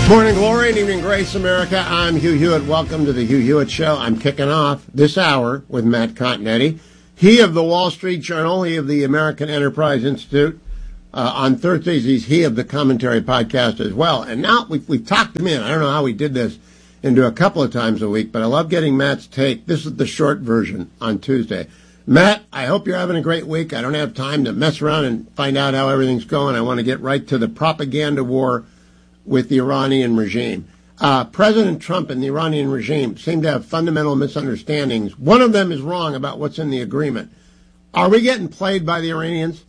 Morning glory and evening grace, America. I'm Hugh Hewitt. Welcome to the Hugh Hewitt Show. I'm kicking off this hour with Matt Continetti. He of the Wall Street Journal, he of the American Enterprise Institute. On Thursdays, he's he of the Commentary Podcast as well. And now we've talked him in. I don't know how we did this into a couple of times a week, but I love getting Matt's take. This is the short version on Tuesday. Matt, I hope you're having a great week. I don't have time to mess around and find out how everything's going. I want to get right to the propaganda war with the Iranian regime. President Trump and the Iranian regime seem to have fundamental misunderstandings. One of them is wrong about what's in the agreement. Are we getting played by the Iranians?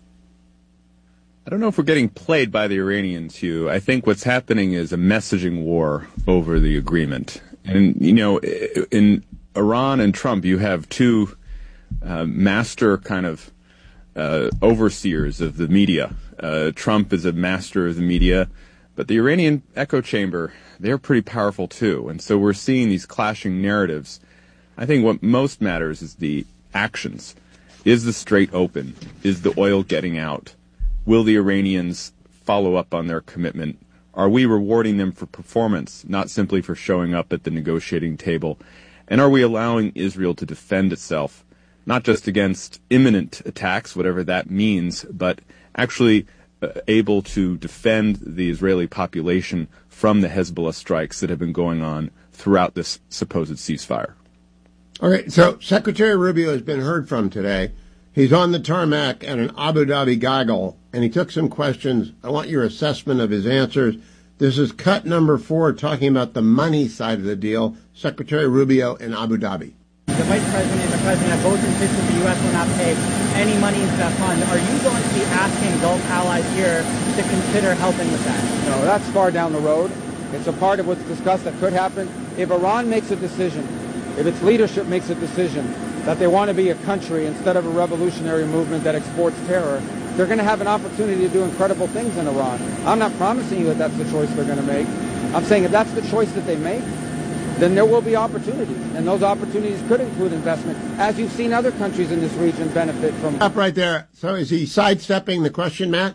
I don't know if we're getting played by the Iranians, Hugh. I think what's happening is a messaging war over the agreement. And, you know, in Iran and Trump, you have two master kind of overseers of the media. Trump is a master of the media. But the Iranian echo chamber, they're pretty powerful too. And so we're seeing these clashing narratives. I think what most matters is the actions. Is the Strait open? Is the oil getting out? Will the Iranians follow up on their commitment? Are we rewarding them for performance, not simply for showing up at the negotiating table? And are we allowing Israel to defend itself, not just against imminent attacks, whatever that means, but actually able to defend the Israeli population from the Hezbollah strikes that have been going on throughout this supposed ceasefire? Okay, so Secretary Rubio has been heard from today. He's on the tarmac at an Abu Dhabi goggle, and he took some questions. I want your assessment of his answers. This is cut number 4, talking about the money side of the deal. Secretary Rubio in Abu Dhabi. The Vice President and the President have both insisted the U.S. will not pay any money into that fund. Are you going to be asking Gulf allies here to consider helping with that? No, that's far down the road. It's a part of what's discussed that could happen. If Iran makes a decision, if its leadership makes a decision that they want to be a country instead of a revolutionary movement that exports terror, they're going to have an opportunity to do incredible things in Iran. I'm not promising you that that's the choice they're going to make. I'm saying if that's the choice that they make, then there will be opportunities, and those opportunities could include investment, as you've seen other countries in this region benefit from. Up right there. So is he sidestepping the question, Matt?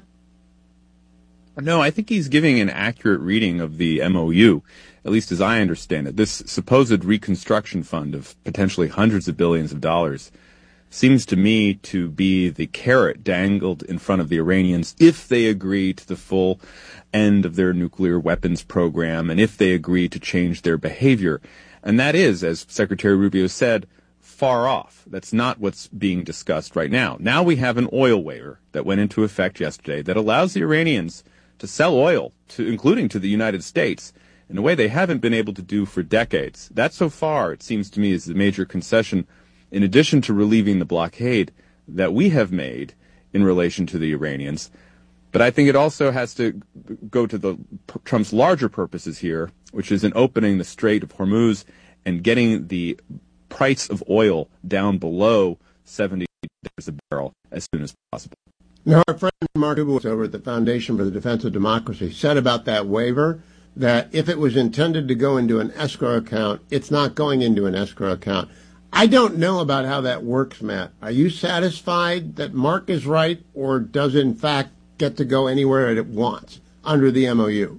No, I think he's giving an accurate reading of the MOU, at least as I understand it. This supposed reconstruction fund of potentially hundreds of billions of dollars seems to me to be the carrot dangled in front of the Iranians if they agree to the full end of their nuclear weapons program and if they agree to change their behavior. And that is, as Secretary Rubio said, far off. That's not what's being discussed right now. Now we have an oil waiver that went into effect yesterday that allows the Iranians to sell oil, including to the United States, in a way they haven't been able to do for decades. That so far, it seems to me, is the major concession, in addition to relieving the blockade that we have made in relation to the Iranians. But I think it also has to go to Trump's larger purposes here, which is in opening the Strait of Hormuz and getting the price of oil down below $70 a barrel as soon as possible. Now, our friend Mark Dubowitz over at the Foundation for the Defense of Democracy said about that waiver that if it was intended to go into an escrow account, it's not going into an escrow account. I don't know about how that works, Matt. Are you satisfied that Mark is right, or does it in fact get to go anywhere it wants under the MOU?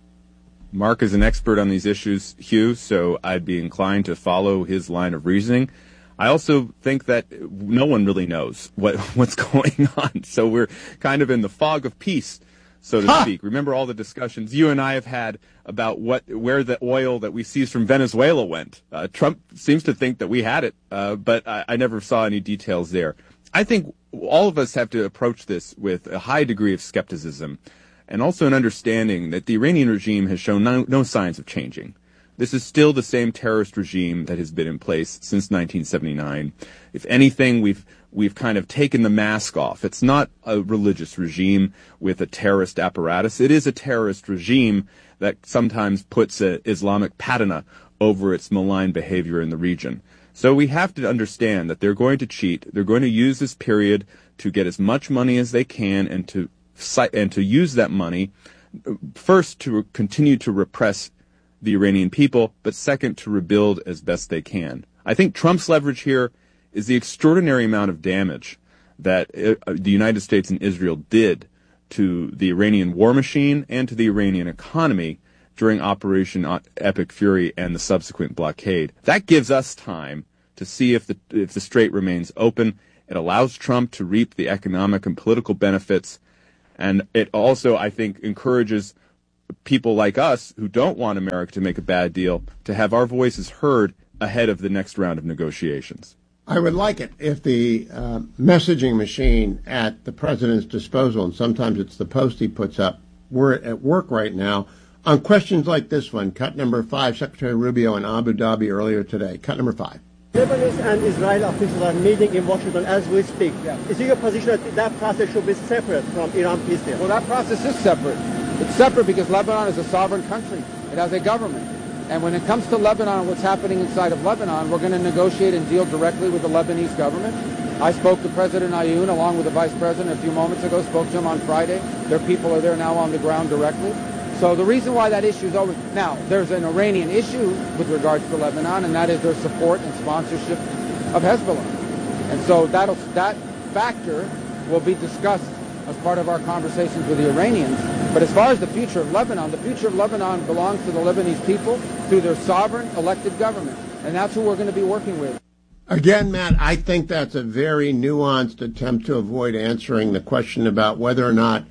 Mark is an expert on these issues, Hugh, so I'd be inclined to follow his line of reasoning. I also think that no one really knows what's going on, so we're kind of in the fog of peace, so to speak. Remember all the discussions you and I have had about where the oil that we seized from Venezuela went. Trump seems to think that we had it, but I never saw any details there. I think all of us have to approach this with a high degree of skepticism and also an understanding that the Iranian regime has shown no signs of changing. This is still the same terrorist regime that has been in place since 1979. If anything, we've kind of taken the mask off. It's not a religious regime with a terrorist apparatus. It is a terrorist regime that sometimes puts an Islamic patina over its malign behavior in the region. So we have to understand that they're going to cheat. They're going to use this period to get as much money as they can and to use that money, first, to continue to repress the Iranian people, but second, to rebuild as best they can. I think Trump's leverage here is the extraordinary amount of damage that the United States and Israel did to the Iranian war machine and to the Iranian economy during Operation Epic Fury and the subsequent blockade. That gives us time to see if the strait remains open. It allows Trump to reap the economic and political benefits, and it also, I think, encourages people like us who don't want America to make a bad deal to have our voices heard ahead of the next round of negotiations. I would like it if the messaging machine at the president's disposal, and sometimes it's the post he puts up, were at work right now on questions like this one. Cut number 5, Secretary Rubio in Abu Dhabi earlier today. Cut number 5. Lebanese and Israeli officials are meeting in Washington as we speak. Yeah. Is it your position that that process should be separate from Iran peace deal? Well, that process is separate. It's separate because Lebanon is a sovereign country. It has a government. And when it comes to Lebanon and what's happening inside of Lebanon, we're going to negotiate and deal directly with the Lebanese government. I spoke to President Ayoun along with the Vice President a few moments ago, spoke to him on Friday. Their people are there now on the ground directly. So the reason why that issue is over now, there's an Iranian issue with regards to Lebanon, and that is their support and sponsorship of Hezbollah. And so that factor will be discussed as part of our conversations with the Iranians. But as far as the future of Lebanon belongs to the Lebanese people through their sovereign elected government. And that's who we're going to be working with. Again, Matt, I think that's a very nuanced attempt to avoid answering the question about whether or not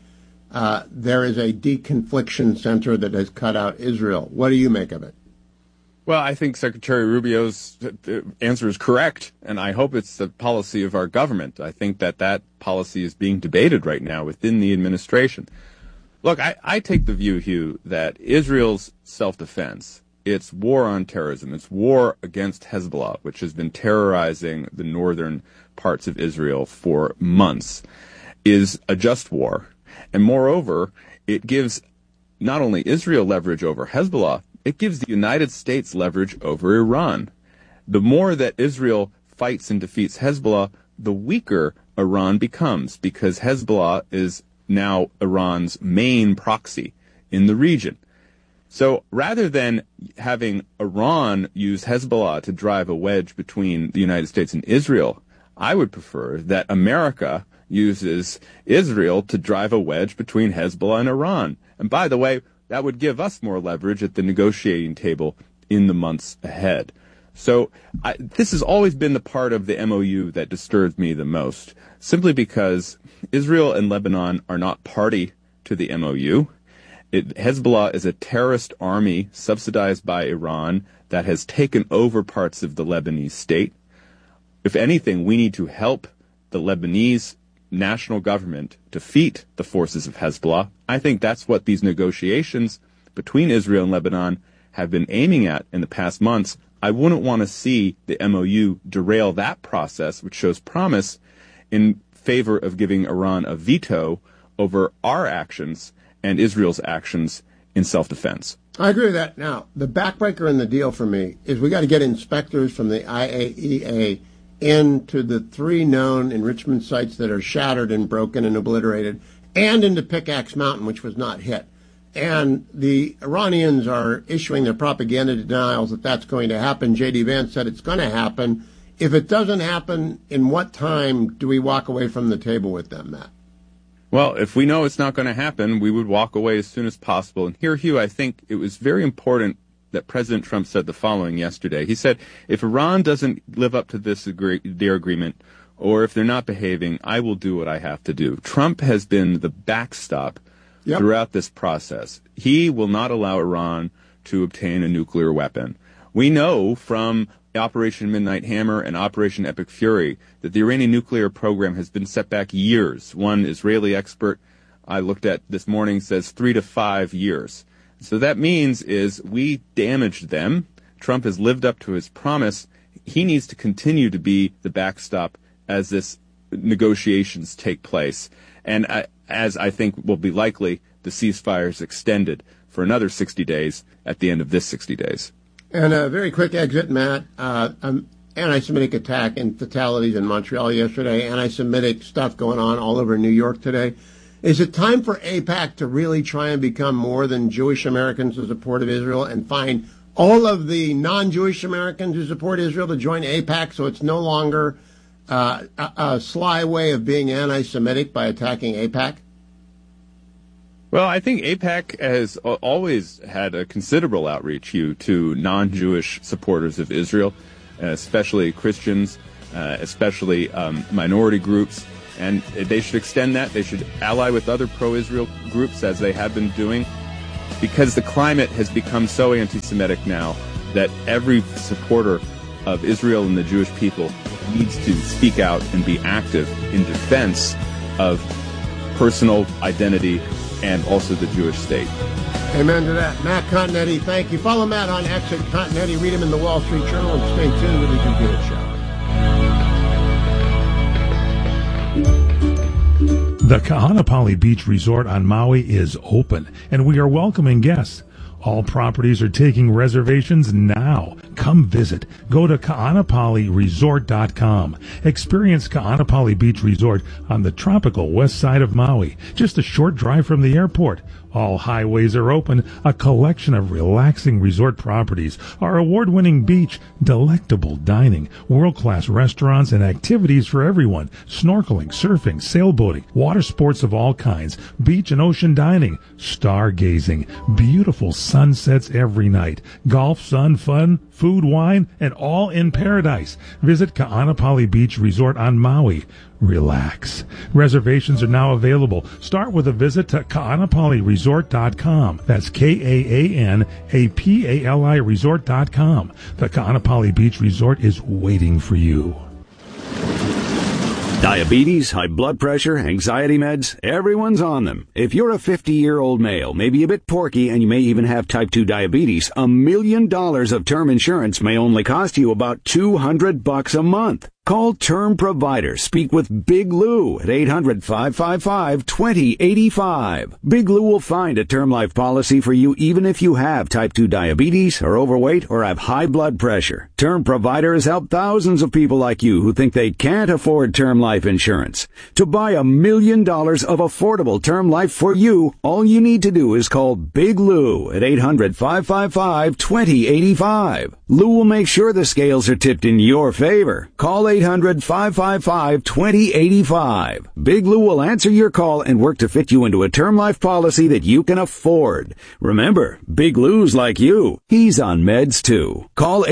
there is a deconfliction center that has cut out Israel. What do you make of it? Well, I think Secretary Rubio's answer is correct, and I hope it's the policy of our government. I think that policy is being debated right now within the administration. Look, I take the view, Hugh, that Israel's self-defense, its war on terrorism, its war against Hezbollah, which has been terrorizing the northern parts of Israel for months, is a just war. And moreover, it gives not only Israel leverage over Hezbollah, it gives the United States leverage over Iran. The more that Israel fights and defeats Hezbollah, the weaker Iran becomes, because Hezbollah is now Iran's main proxy in the region. So rather than having Iran use Hezbollah to drive a wedge between the United States and Israel, I would prefer that America uses Israel to drive a wedge between Hezbollah and Iran. And by the way, that would give us more leverage at the negotiating table in the months ahead. So this has always been the part of the MOU that disturbs me the most, simply because Israel and Lebanon are not party to the MOU. Hezbollah is a terrorist army subsidized by Iran that has taken over parts of the Lebanese state. If anything, we need to help the Lebanese national government defeat the forces of Hezbollah. I think that's what these negotiations between Israel and Lebanon have been aiming at in the past months. I wouldn't want to see the MOU derail that process, which shows promise, in favor of giving Iran a veto over our actions and Israel's actions in self-defense. I agree with that. Now, the backbreaker in the deal for me is we got to get inspectors from the IAEA into the 3 known enrichment sites that are shattered and broken and obliterated, and into Pickaxe Mountain, which was not hit. And the Iranians are issuing their propaganda denials that that's going to happen. J.D. Vance said it's going to happen. If it doesn't happen, in what time do we walk away from the table with them, Matt? Well, if we know it's not going to happen, we would walk away as soon as possible. And here, Hugh, I think it was very important that President Trump said the following yesterday. He said, if Iran doesn't live up to their agreement, or if they're not behaving, I will do what I have to do. Trump has been the backstop throughout this process. He will not allow Iran to obtain a nuclear weapon. We know from Operation Midnight Hammer and Operation Epic Fury that the Iranian nuclear program has been set back years. One Israeli expert I looked at this morning says 3 to 5 years. So that means is we damaged them. Trump has lived up to his promise. He needs to continue to be the backstop as this negotiations take place. And as I think will be likely, the ceasefire is extended for another 60 days at the end of this 60 days. And a very quick exit, Matt. Anti-Semitic attack and fatalities in Montreal yesterday. Anti-Semitic stuff going on all over New York today. Is it time for AIPAC to really try and become more than Jewish Americans in support of Israel and find all of the non-Jewish Americans who support Israel to join AIPAC so it's no longer a sly way of being anti-Semitic by attacking AIPAC? Well, I think AIPAC has always had a considerable outreach, Hugh, to non-Jewish supporters of Israel, especially Christians, especially minority groups. And they should extend that. They should ally with other pro-Israel groups, as they have been doing, because the climate has become so anti-Semitic now that every supporter of Israel and the Jewish people needs to speak out and be active in defense of personal identity and also the Jewish state. Amen to that. Matt Continetti, thank you. Follow Matt on X at Continetti. Read him in the Wall Street Journal and stay tuned with the Hugh Hewitt Show. The Kahanapali Beach Resort on Maui is open, and we are welcoming guests. All properties are taking reservations now. Come visit. Go to kaanapaliresort.com. Experience Kaanapali Beach Resort on the tropical west side of Maui, just a short drive from the airport. All highways are open, a collection of relaxing resort properties, our award-winning beach, delectable dining, world-class restaurants and activities for everyone, snorkeling, surfing, sailboating, water sports of all kinds, beach and ocean dining, stargazing, beautiful sunsets every night, golf, sun, fun, food, wine, and all in paradise. Visit Kaanapali Beach Resort on Maui. Relax. Reservations are now available. Start with a visit to kaanapaliresort.com. That's Kaanapali resort.com. The Kaanapali Beach Resort is waiting for you. Diabetes, high blood pressure, anxiety meds, everyone's on them. If you're a 50-year-old male, maybe a bit porky, and you may even have type 2 diabetes, $1 million of term insurance may only cost you about $200 a month. Call Term Provider. Speak with Big Lou at 800-555-2085. Big Lou will find a term life policy for you even if you have type 2 diabetes, are overweight, or have high blood pressure. Term Provider has helped thousands of people like you who think they can't afford term life insurance. To buy $1 million of affordable term life for you, all you need to do is call Big Lou at 800-555-2085. Lou will make sure the scales are tipped in your favor. Call 800-555-2085. Big Lou will answer your call and work to fit you into a term life policy that you can afford. Remember, Big Lou's like you. He's on meds too. Call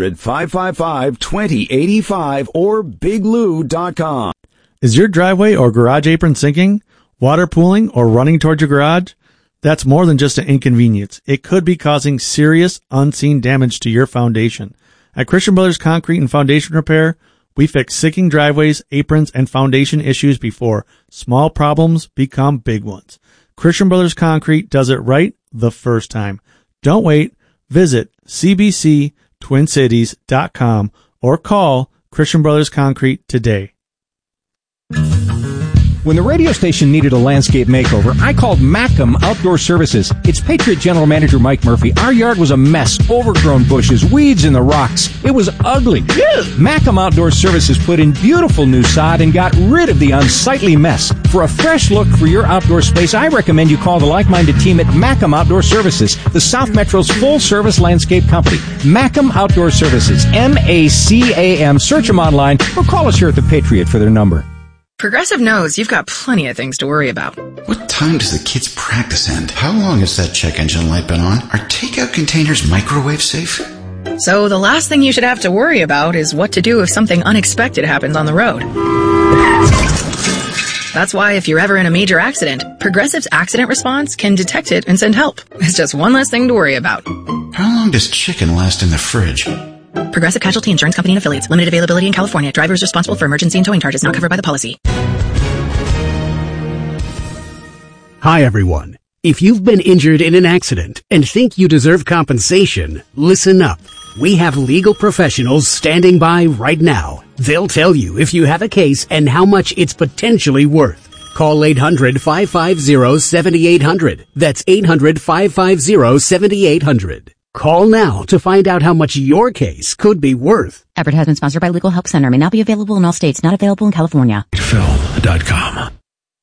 800-555-2085 or biglou.com. Is your driveway or garage apron sinking, water pooling, or running towards your garage? That's more than just an inconvenience. It could be causing serious, unseen damage to your foundation. At Christian Brothers Concrete and Foundation Repair, we fix sinking driveways, aprons, and foundation issues before small problems become big ones. Christian Brothers Concrete does it right the first time. Don't wait. Visit cbctwincities.com or call Christian Brothers Concrete today. When the radio station needed a landscape makeover, I called Mackem Outdoor Services. It's Patriot General Manager Mike Murphy. Our yard was a mess, overgrown bushes, weeds in the rocks. It was ugly. Mackem Outdoor Services put in beautiful new sod and got rid of the unsightly mess. For a fresh look for your outdoor space, I recommend you call the like-minded team at Mackem Outdoor Services, the South Metro's full-service landscape company. Mackem Outdoor Services, M-A-C-A-M. Search them online or call us here at the Patriot for their number. Progressive knows you've got plenty of things to worry about. What time does the kids' practice end? How long has that check engine light been on? Are takeout containers microwave safe? So the last thing you should have to worry about is what to do if something unexpected happens on the road. That's why if you're ever in a major accident, Progressive's accident response can detect it and send help. It's just one less thing to worry about. How long does chicken last in the fridge? Progressive Casualty Insurance Company and Affiliates. Limited availability in California. Driver is responsible for emergency and towing charges not covered by the policy. Hi, everyone. If you've been injured in an accident and think you deserve compensation, listen up. We have legal professionals standing by right now. They'll tell you if you have a case and how much it's potentially worth. Call 800-550-7800. That's 800-550-7800. Call now to find out how much your case could be worth. Advertisement sponsored by Legal Help Center. May not be available in all states. Not available in California. Film.com.